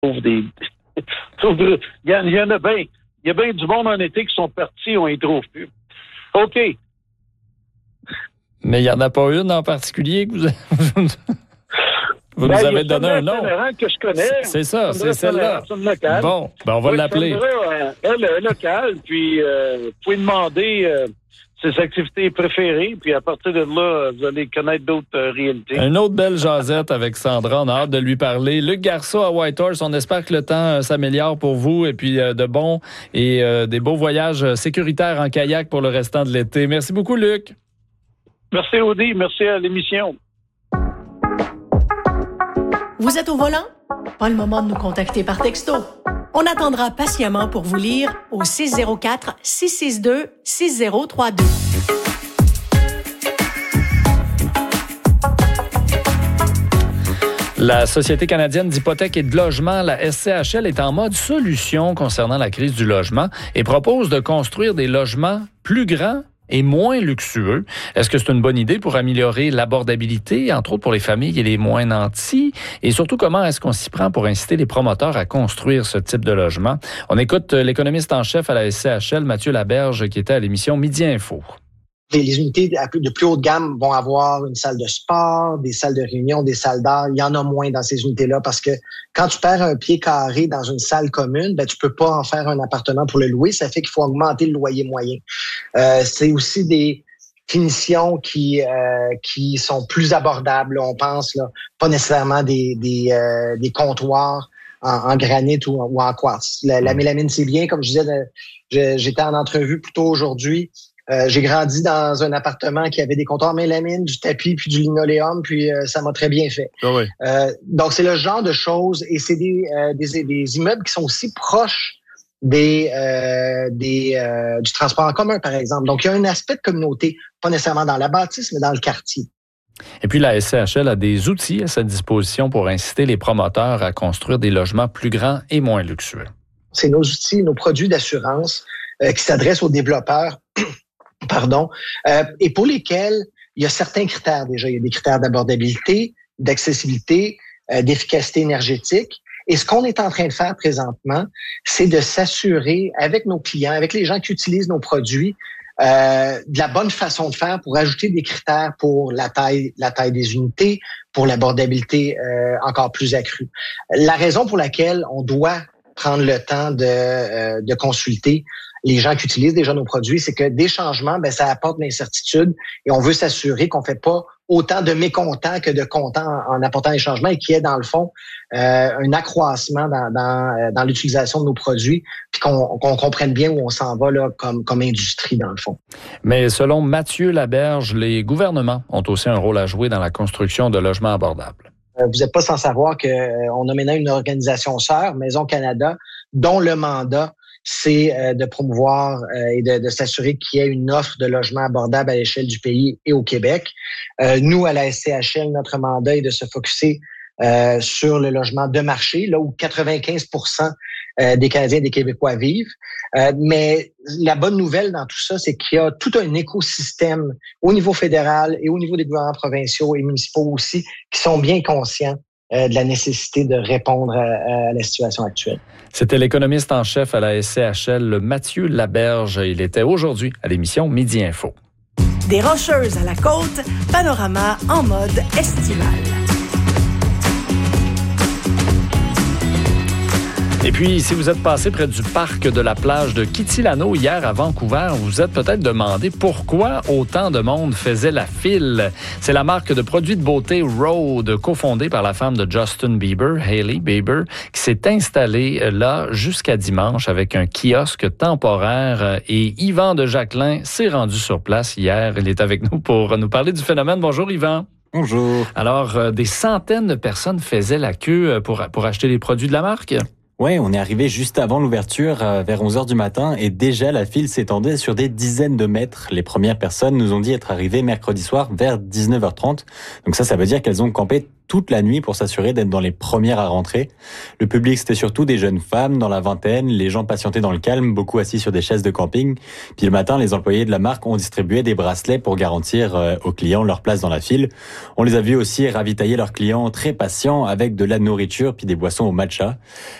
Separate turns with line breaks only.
des... Il y en a bien. Il y a bien du monde en été qui sont partis, on y trouve plus. OK.
Mais il n'y en a pas une en particulier que vous nous avez donné un nom.
Que je connais.
C'est ça, c'est celle-là. Bon, on va l'appeler.
Elle est locale, puis vous pouvez demander ses activités préférées, puis à partir de là, vous allez connaître d'autres réalités.
Une autre belle jasette avec Sandra, on a hâte de lui parler. Luc Garceau à Whitehorse, on espère que le temps s'améliore pour vous et puis de bons et des beaux voyages sécuritaires en kayak pour le restant de l'été. Merci beaucoup, Luc.
Merci, Audi. Merci à l'émission.
Vous êtes au volant? Pas le moment de nous contacter par texto. On attendra patiemment pour vous lire au 604-662-6032.
La Société canadienne d'hypothèques et de logement, la SCHL, est en mode solution concernant la crise du logement et propose de construire des logements plus grands et moins luxueux. Est-ce que c'est une bonne idée pour améliorer l'abordabilité, entre autres pour les familles et les moins nantis? Et surtout, comment est-ce qu'on s'y prend pour inciter les promoteurs à construire ce type de logement? On écoute l'économiste en chef à la SCHL, Mathieu Laberge, qui était à l'émission Midi Info.
Les unités de plus haute gamme vont avoir une salle de sport, des salles de réunion, des salles d'art. Il y en a moins dans ces unités-là parce que quand tu perds un pied carré dans une salle commune, tu peux pas en faire un appartement pour le louer. Ça fait qu'il faut augmenter le loyer moyen. C'est aussi des finitions qui sont plus abordables. On pense là, pas nécessairement des comptoirs en granit ou en quartz. La mélamine, c'est bien. Comme je disais, j'étais en entrevue plus tôt aujourd'hui. J'ai grandi dans un appartement qui avait des comptoirs mélamine, du tapis puis du linoléum, puis ça m'a très bien fait.
Ah oui.
Donc, c'est le genre de choses et c'est des immeubles qui sont aussi proches du transport en commun, par exemple. Donc, il y a un aspect de communauté, pas nécessairement dans la bâtisse, mais dans le quartier.
Et puis, la SCHL a des outils à sa disposition pour inciter les promoteurs à construire des logements plus grands et moins luxueux.
C'est nos outils, nos produits d'assurance qui s'adressent aux développeurs. Et pour lesquels il y a certains critères déjà. Il y a des critères d'abordabilité, d'accessibilité, d'efficacité énergétique. Et ce qu'on est en train de faire présentement, c'est de s'assurer avec nos clients, avec les gens qui utilisent nos produits, de la bonne façon de faire pour ajouter des critères pour la taille des unités, pour l'abordabilité encore plus accrue. La raison pour laquelle on doit prendre le temps de consulter les gens qui utilisent déjà nos produits, c'est que des changements, ça apporte de l'incertitude et on veut s'assurer qu'on fait pas autant de mécontents que de contents en apportant des changements et qu'il y ait dans le fond un accroissement dans l'utilisation de nos produits puis qu'on comprenne bien où on s'en va là comme industrie dans le fond.
Mais selon Mathieu Laberge, les gouvernements ont aussi un rôle à jouer dans la construction de logements abordables.
Vous n'êtes pas sans savoir qu'on a maintenant une organisation sœur, Maison Canada, dont le mandat c'est de promouvoir et de s'assurer qu'il y ait une offre de logements abordables à l'échelle du pays et au Québec. Nous, à la SCHL, notre mandat est de se focusser sur le logement de marché, là où 95% des Canadiens et des Québécois vivent. Mais la bonne nouvelle dans tout ça, c'est qu'il y a tout un écosystème au niveau fédéral et au niveau des gouvernements provinciaux et municipaux aussi qui sont bien conscients de la nécessité de répondre à la situation actuelle.
C'était l'économiste en chef à la SCHL, Mathieu Laberge. Il était aujourd'hui à l'émission Midi Info.
Des Rocheuses à la côte, panorama en mode estival.
Et puis, si vous êtes passé près du parc de la plage de Kitilano hier à Vancouver, vous vous êtes peut-être demandé pourquoi autant de monde faisait la file. C'est la marque de produits de beauté Rhode, cofondée par la femme de Justin Bieber, Hailey Bieber, qui s'est installée là jusqu'à dimanche avec un kiosque temporaire. Et Yvan de Jacquelin s'est rendu sur place hier. Il est avec nous pour nous parler du phénomène. Bonjour Yvan.
Bonjour.
Alors, des centaines de personnes faisaient la queue pour acheter les produits de la marque?
Ouais, on est arrivé juste avant l'ouverture, vers 11h du matin, et déjà la file s'étendait sur des dizaines de mètres. Les premières personnes nous ont dit être arrivées mercredi soir vers 19h30. Donc ça veut dire qu'elles ont campé toute la nuit pour s'assurer d'être dans les premières à rentrer. Le public, c'était surtout des jeunes femmes dans la vingtaine. Les gens patientaient dans le calme, beaucoup assis sur des chaises de camping. Puis le matin, les employés de la marque ont distribué des bracelets pour garantir aux clients leur place dans la file. On les a vus aussi ravitailler leurs clients très patients avec de la nourriture puis des boissons au matcha.